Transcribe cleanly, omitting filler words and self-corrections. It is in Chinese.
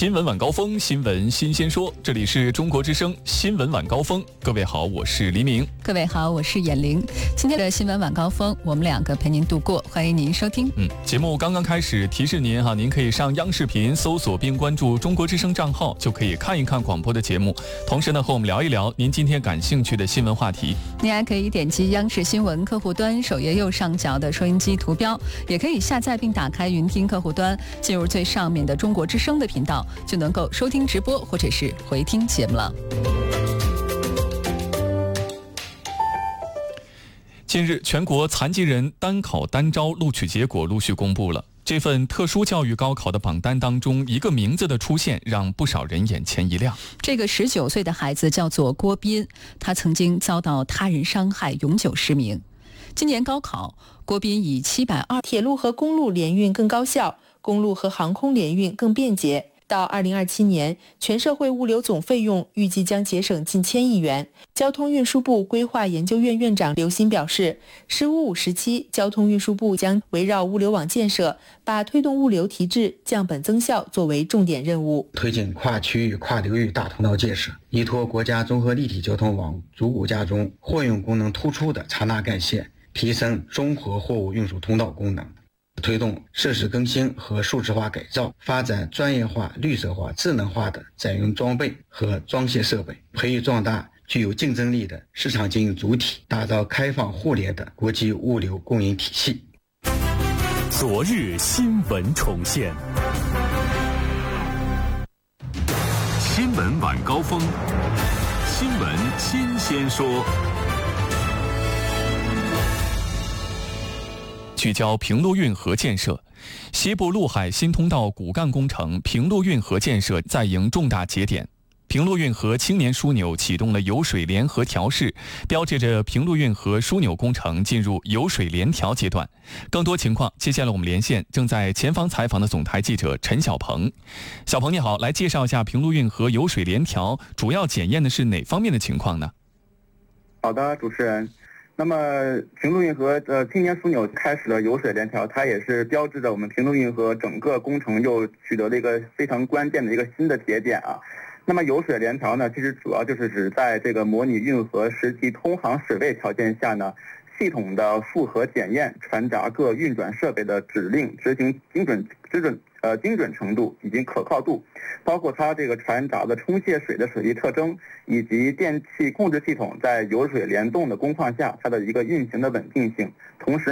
新闻晚高峰，新闻新鲜说，这里是中国之声新闻晚高峰。各位好，我是黎明。 各位好，我是闫玲。今天的新闻晚高峰，我们两个陪您度过，欢迎您收听。 节目刚刚开始，提示您您可以上央视频搜索并关注中国之声账号，就可以看一看广播的节目。同时呢，和我们聊一聊您今天感兴趣的新闻话题。 您还可以点击央视新闻客户端首页右上角的收音机图标，也可以下载并打开云听客户端，进入最上面的中国之声的频道，就能够收听直播或者是回听节目了。 近日，全国残疾人单考单招录取结果陆续公布了。这份特殊教育高考的榜单当中，一个名字的出现让不少人眼前一亮。 这个19岁的孩子叫做郭斌，他曾经遭到他人伤害，永久失明。今年高考，郭斌以720 铁路和公路联运更高效，公路和航空联运更便捷。到2027年，全社会物流总费用预计将节省近1000亿元。交通运输部规划研究院院长刘鑫表示，“15-5时期，交通运输部将围绕物流网建设，把推动物流提质、降本增效作为重点任务， 推进跨区域、跨流域大通道建设，依托国家综合立体交通网主骨架中货运功能突出的察纳干线，提升综合货物运输通道功能。推动设施更新和数字化改造，发展专业化、绿色化、智能化的载运装备和装卸设备，培育壮大具有竞争力的市场经营主体，打造开放互联的国际物流供应体系。 昨日新闻重现，新闻晚高峰，新闻新鲜说。 聚焦平陆运河建设，西部陆海新通道骨干工程平陆运河建设再迎重大节点。平陆运河青年枢纽启动了油水联合调试，标志着平陆运河枢纽工程进入油水联调阶段。更多情况，接下来我们连线正在前方采访的总台记者陈小鹏。小鹏你好，来介绍一下平陆运河油水联调主要检验的是哪方面的情况呢？ 好的，主持人。那么平陆运河青年枢纽开始了油水联调，它也是标志着我们平陆运河整个工程又取得了一个非常关键的一个新的节点啊。那么油水联调呢，其实主要就是指在这个模拟运河实际通航水位条件下呢，系统的复核检验船闸各运转设备的指令执行精准程度以及可靠度，包括它这个船闸的冲卸水的水力特征，以及电气控制系统在油水联动的工况下它的一个运行的稳定性，同时